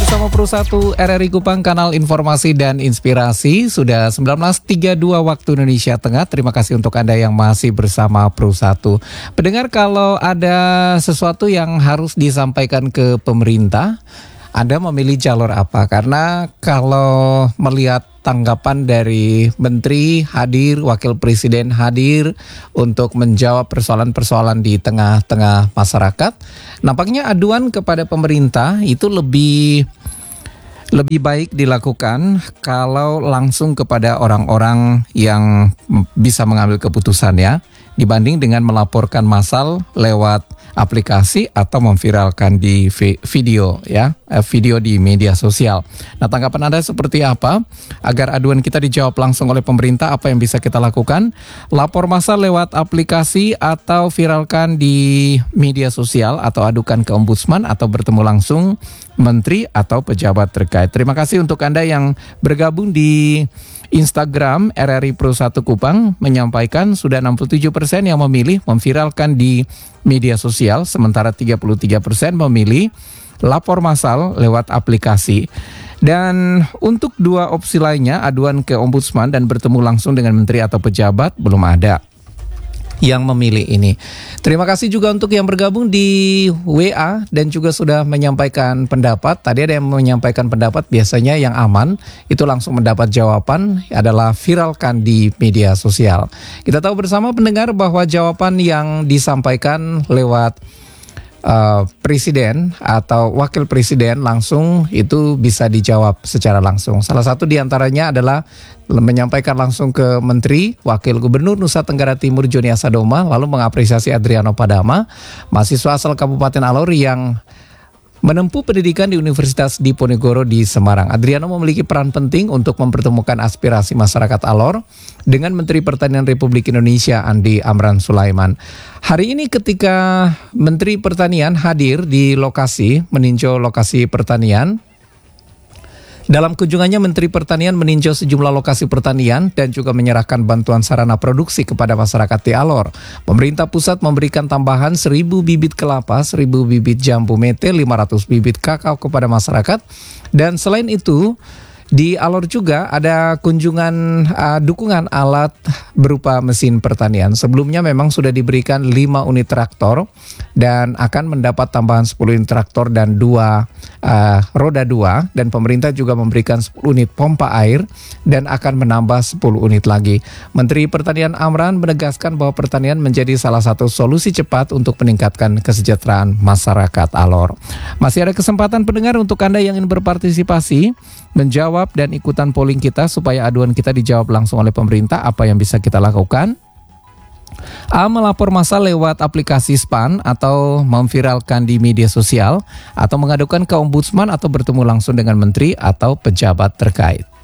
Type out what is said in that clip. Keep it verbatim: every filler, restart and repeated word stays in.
bersama Pro satu R R I Kupang, kanal informasi dan inspirasi. Sudah sembilan belas tiga puluh dua waktu Indonesia Tengah. Terima kasih untuk Anda yang masih bersama Pro satu. Pendengar, kalau ada sesuatu yang harus disampaikan ke pemerintah, Anda memilih jalur apa? Karena kalau melihat tanggapan dari Menteri hadir, Wakil Presiden hadir untuk menjawab persoalan-persoalan di tengah-tengah masyarakat, nampaknya aduan kepada pemerintah itu lebih lebih baik dilakukan kalau langsung kepada orang-orang yang bisa mengambil keputusan, ya, dibanding dengan melaporkan massal lewat aplikasi atau memviralkan di video, ya, video di media sosial. Nah, tanggapan Anda seperti apa? Agar aduan kita dijawab langsung oleh pemerintah, apa yang bisa kita lakukan? Lapor massal lewat aplikasi atau viralkan di media sosial, atau adukan ke ombudsman, atau bertemu langsung menteri atau pejabat terkait. Terima kasih untuk Anda yang bergabung di Instagram R R I Pro satu Kupang, menyampaikan sudah enam puluh tujuh persen yang memilih memviralkan di media sosial, sementara tiga puluh tiga persen memilih lapor massal lewat aplikasi. Dan untuk dua opsi lainnya, aduan ke ombudsman dan bertemu langsung dengan menteri atau pejabat, belum ada yang memilih ini. Terima kasih juga untuk yang bergabung di W A dan juga sudah menyampaikan pendapat. Tadi ada yang menyampaikan pendapat, biasanya yang aman itu langsung mendapat jawaban adalah viralkan di media sosial. Kita tahu bersama pendengar bahwa jawaban yang disampaikan lewat Uh, presiden atau wakil presiden langsung itu bisa dijawab secara langsung. Salah satu diantaranya adalah menyampaikan langsung ke Menteri, Wakil Gubernur Nusa Tenggara Timur Joni Asadoma, lalu mengapresiasi Adriano Padama, mahasiswa asal Kabupaten Alor yang menempuh pendidikan di Universitas Diponegoro di Semarang. Adriano memiliki peran penting untuk mempertemukan aspirasi masyarakat Alor dengan Menteri Pertanian Republik Indonesia Andi Amran Sulaiman. Hari ini ketika Menteri Pertanian hadir di lokasi, meninjau lokasi pertanian, dalam kunjungannya Menteri Pertanian meninjau sejumlah lokasi pertanian dan juga menyerahkan bantuan sarana produksi kepada masyarakat di Alor. Pemerintah pusat memberikan tambahan seribu bibit kelapa, seribu bibit jambu mete, lima ratus bibit kakao kepada masyarakat. Dan selain itu, di Alor juga ada kunjungan uh, dukungan alat berupa mesin pertanian. Sebelumnya memang sudah diberikan lima unit traktor dan akan mendapat tambahan sepuluh unit traktor dan dua uh, roda dua, dan pemerintah juga memberikan sepuluh unit pompa air dan akan menambah sepuluh unit lagi. Menteri Pertanian Amran menegaskan bahwa pertanian menjadi salah satu solusi cepat untuk meningkatkan kesejahteraan masyarakat Alor. Masih ada kesempatan pendengar untuk Anda yang ingin berpartisipasi, menjawab dan ikutan polling kita supaya aduan kita dijawab langsung oleh pemerintah. Apa yang bisa kita lakukan? A. Melapor massal lewat aplikasi S P A N atau memviralkan di media sosial, atau mengadukan ke ombudsman atau bertemu langsung dengan menteri atau pejabat terkait.